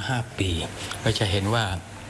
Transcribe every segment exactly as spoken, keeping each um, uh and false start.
ห้าปีเราจะเห็นว่า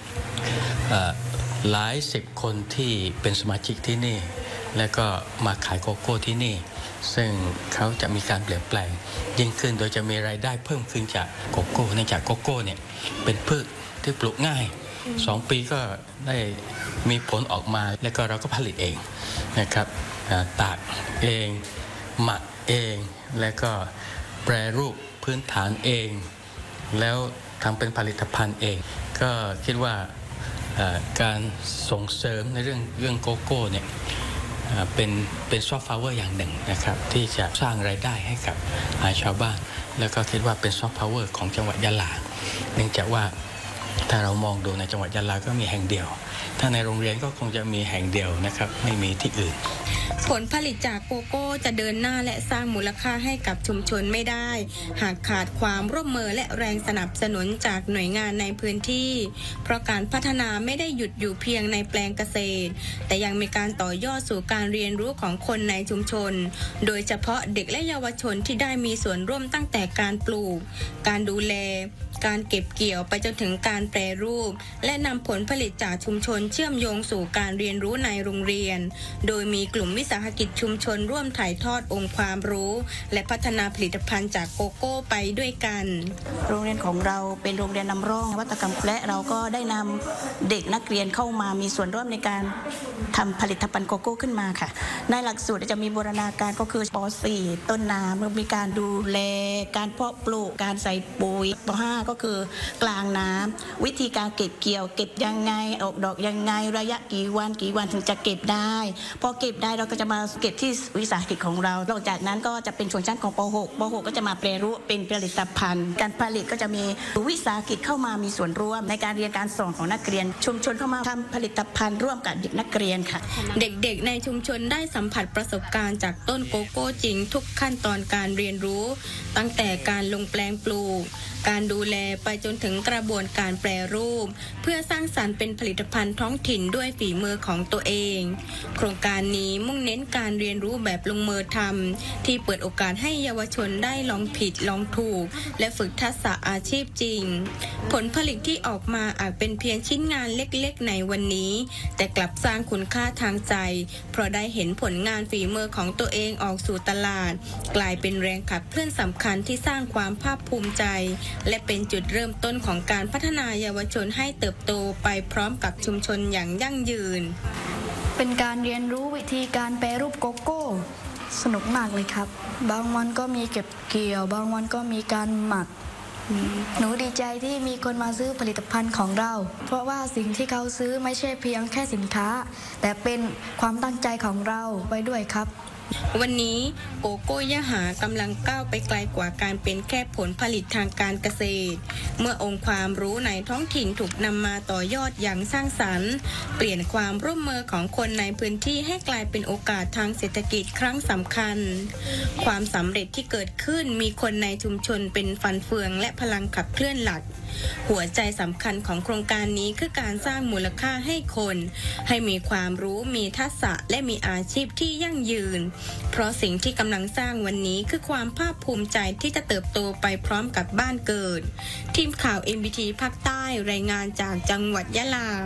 หลายสิบคนที่เป็นสมาชิกที่นี่และก็มาขายโกโก้ที่นี่ซึ่งเขาจะมีการเปลี่ยนแปลงยิ่งขึ้นโดยจะมีรายได้เพิ่มขึ้นจากโกโก้เนื่องจากโกโก้เนี่ยเป็นพืชที่ปลูกง่ายสองปีก็ได้มีผลออกมาแล้วก็เราก็ผลิตเองนะครับตากเองหมักเองแล้วก็แปรรูปพื้นฐานเองแล้วทำเป็นผลิตภัณฑ์เองก็คิดว่าการส่งเสริมในเรื่องเรื่องโกโก้เนี่ยเป็นเป็นซอฟต์พาวเวอร์อย่างหนึ่งนะครับที่จะสร้างรายได้ให้กับชาวบ้านแล้วก็คิดว่าเป็นซอฟต์พาวเวอร์ของจังหวัดยะลาเนื่องจากว่าถ้าเรามองดูในจังหวัดยะลาก็มีแห่งเดียวถ้าในโรงเรียนก็คงจะมีแห่งเดียวนะครับไม่มีที่อื่นผลผลิตจากโกโก้จะเดินหน้าและสร้างมูลค่าให้กับชุมชนไม่ได้หากขาดความร่วมมือและแรงสนับสนุนจากหน่วยงานในพื้นที่เพราะการพัฒนาไม่ได้หยุดอยู่เพียงในแปลงเกษตรแต่ยังมีการต่อยอดสู่การเรียนรู้ของคนในชุมชนโดยเฉพาะเด็กและเยาวชนที่ได้มีส่วนร่วมตั้งแต่การปลูกการดูแลการเก็บเกี่ยวไปจนถึงการแปรรูปและนำผลผลิตจากชุมชนเชื่อมโยงสู่การเรียนรู้ในโรงเรียนโดยมีกลุ่มวิสาหกิจชุมชนร่วมถ่ายทอดองค์ความรู้และพัฒนาผลิตภัณฑ์จากโกโก้ไปด้วยกันโรงเรียนของเราเป็นโรงเรียนนำร่องนวัตกรรมและเราก็ได้นำเด็กนักเรียนเข้ามามีส่วนร่วมในการทำผลิตภัณฑ์โกโก้ขึ้นมาค่ะในหลักสูตรจะมีบูรณาการก็คือป สี่ ต้นน้ำมีการดูแลการเพาะปลูกการใส่ปุ๋ยป ห้า ก็คือกลางน้ำวิธีการเก็บเกี่ยวเก็บยังไงออกดอกยังไงระยะกี่วันกี่วันถึงจะเก็บได้พอเก็บได้เราก็จะมาเก็บที่วิสาหกิจของเราหลังจากนั้นก็จะเป็นชนชั้นของป หก ป หก ก็จะมาแปรรูปเป็นผลิตภัณฑ์การผลิตก็จะมีวิสาหกิจเข้ามามีส่วนร่วมในการเรียนการสอนของนักเรียนชุมชนเข้ามาทำผลิตภัณฑ์ร่วมกับเด็กนักเรียนค่ะเด็กๆในชุมชนได้สัมผัสประสบการณ์จากต้นโกโก้จริงทุกขั้นตอนการเรียนรู้ตั้งแต่การลงแปลงปลูกการดูแลไปจนถึงกระบวนการแปรรูปเพื่อสร้างสรรค์เป็นผลิตภัณฑ์ท้องถิ่นด้วยฝีมือของตัวเองโครงการนี้มุ่งเน้นการเรียนรู้แบบลงมือทำที่เปิดโอกาสให้เยาวชนได้ลองผิดลองถูกและฝึกทักษะอาชีพจริงผลผลิตที่ออกมาอาจเป็นเพียงชิ้นงานเล็กๆในวันนี้แต่กลับสร้างคุณค่าทางใจเพราะได้เห็นผลงานฝีมือของตัวเองออกสู่ตลาดกลายเป็นแรงขับเคลื่อนสำคัญที่สร้างความภาคภูมิใจและเป็นจุดเริ่มต้นของการพัฒนาเยาวชนให้เติบโตไปพร้อมกับชุมชนอย่างยั่งยืนเป็นการเรียนรู้วิธีการแปรรูปโกโก้สนุกมากเลยครับบางวันก็มีเก็บเกี่ยวบางวันก็มีการหมักหนูดีใจที่มีคนมาซื้อผลิตภัณฑ์ของเราเพราะว่าสิ่งที่เขาซื้อไม่ใช่เพียงแค่สินค้าแต่เป็นความตั้งใจของเราไปด้วยครับวันนี้โกโก้ยะหากำลังก้าวไปไกลกว่าการเป็นแค่ผลผลิตทางการเกษตรเมื่อองค์ความรู้ในท้องถิ่นถูกนำมาต่อยอดอย่างสร้างสรรค์เปลี่ยนความร่วมมือของคนในพื้นที่ให้กลายเป็นโอกาสทางเศรษฐกิจครั้งสำคัญความสำเร็จที่เกิดขึ้นมีคนในชุมชนเป็นฟันเฟืองและพลังขับเคลื่อนหลักหัวใจสำคัญของโครงการนี้คือการสร้างมูลค่าให้คนให้มีความรู้มีทักษะและมีอาชีพที่ยั่งยืนเพราะสิ่งที่กำลังสร้างวันนี้คือความภาคภูมิใจที่จะเติบโตไปพร้อมกับบ้านเกิดทีมข่าว เอ็น บี ที ภาคใต้รายงานจากจังหวัดยะลา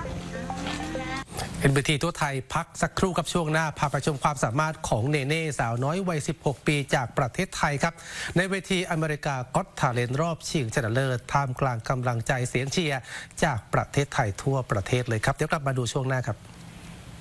เอ็น บี ที ทั่วไทยพักสักครู่กับช่วงหน้าพาไปชมความสามารถของเนเน่สาวน้อยวัยสิบหกปีจากประเทศไทยครับในเวทีอเมริกาก็อตทาเลนต์รอบชิงชนะเลิศท่ามกลางกำลังใจเสียงเชียร์จากประเทศไทยทั่วประเทศเลยครับเดี๋ยวกลับมาดูช่วงหน้าครับ